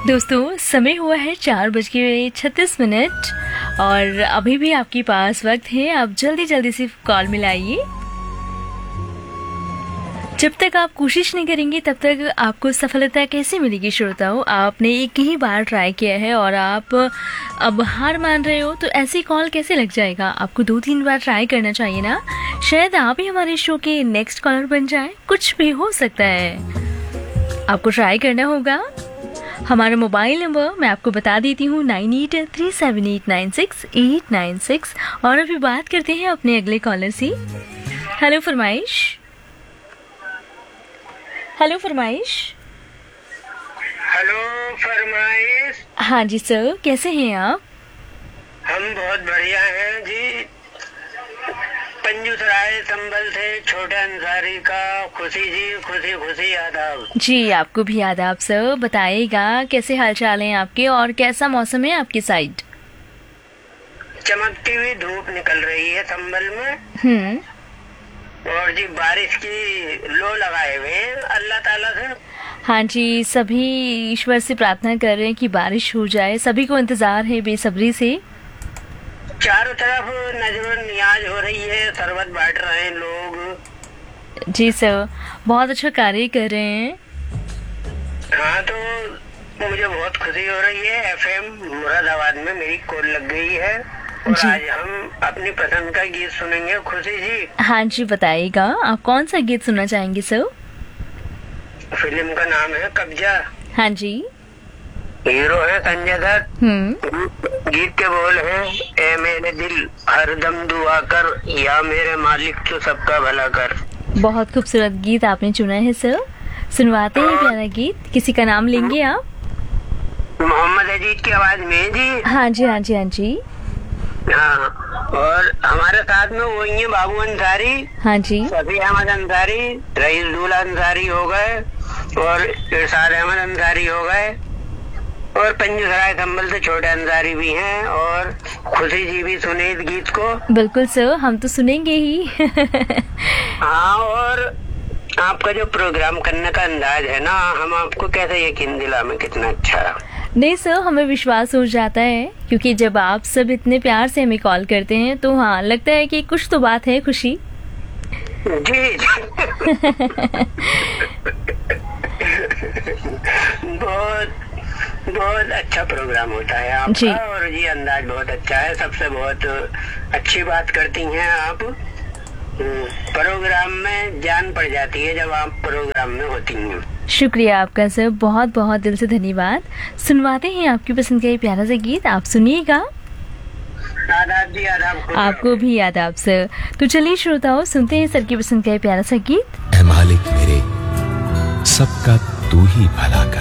दोस्तों समय हुआ है 4:36 और अभी भी आपके पास वक्त है। आप जल्दी जल्दी से कॉल मिलाइए। जब तक आप कोशिश नहीं करेंगे तब तक आपको सफलता कैसे मिलेगी। श्रोताओं, आपने एक ही बार ट्राई किया है और आप अब हार मान रहे हो, तो ऐसी कॉल कैसे लग जाएगा। आपको 2-3 बार ट्राई करना चाहिए ना। शायद आप ही हमारे शो के नेक्स्ट कॉलर बन जाए, कुछ भी हो सकता है। आपको ट्राई करना होगा। हमारा मोबाइल नंबर मैं आपको बता देती हूँ 9837896896। और अभी बात करते हैं अपने अगले कॉलर से। हेलो फरमाइश। हेलो फरमाइश। हेलो फरमाइश। हाँ जी सर, कैसे हैं आप? हम बहुत बढ़िया हैं जी। पंजूसराय संबल से छोटे अंसारी का खुशी जी, खुशी खुशी आदाब जी। आपको भी आदाब सर। बताइएगा कैसे हालचाल हैं आपके और कैसा मौसम है आपकी साइड? चमकती हुई धूप निकल रही है संबल में। और जी बारिश की लो लगाए हुए हैं अल्लाह ताला से। हाँ जी, सभी ईश्वर से प्रार्थना कर रहे हैं कि बारिश हो जाए। सभी को इंतजार है बेसब्री से। चारों तरफ नजर नियाज हो रही है, शरबत बांट रहे हैं लोग। जी सर, बहुत अच्छा कार्य कर रहे हैं। हाँ, तो मुझे बहुत खुशी हो रही है। एफएम मुरादाबाद में मेरी कॉल लग गई है और आज हम अपनी पसंद का गीत सुनेंगे। खुशी जी। हाँ जी, बताइएगा आप कौन सा गीत सुनना चाहेंगे सर? फिल्म का नाम है कब्जा। हाँ जी। हीरो है संजय दत्त। गीत के बोल हैं, ए मेरे दिल हरदम दुआ कर, या मेरे मालिक तो सबका भला कर। बहुत खूबसूरत गीत आपने चुना है सर। सुनवाते हैं प्यारा गीत। किसी का नाम लेंगे आप? मोहम्मद अजीज की आवाज में जी। हाँ जी, हाँ जी, हाँ जी। हाँ, और हमारे साथ में वही है बाबू अंसारी। हाँ जी। सफी अहमद अंसारी, रईस दूल्हा अंसारी हो गए और इरशाद अहमद अंसारी हो गए और पंजूसराय संबल से छोटे अंसारी भी हैं। और खुशी जी भी सुने इस गीत को। बिल्कुल सर, हम तो सुनेंगे ही। हाँ, और आपका जो प्रोग्राम करने का अंदाज है ना, हम आपको कैसे यकीन दिलाएं कितना अच्छा। नहीं सर, हमें विश्वास हो जाता है क्योंकि जब आप सब इतने प्यार से हमें कॉल करते हैं तो हाँ लगता है कि कुछ तो बात है। खुशी जी। बहुत बहुत अच्छा प्रोग्राम होता है आपका जी। और जी अंदाज बहुत अच्छा है। सबसे बहुत अच्छी बात करती हैं आप। प्रोग्राम में जान पड़ जाती है जब आप प्रोग्राम में होती हैं। शुक्रिया आपका सर, बहुत बहुत दिल से धन्यवाद। सुनवाते हैं आपकी पसंद का ये प्यारा सा गीत, आप सुनिएगा। आदाब जी, आदाब। आपको भी आदाब सर। तो चलिए श्रोताओं, सुनते हैं सर की पसंद का ये प्यारा सा गीत। ऐ मालिक मेरे, सबका तू ही भला कर।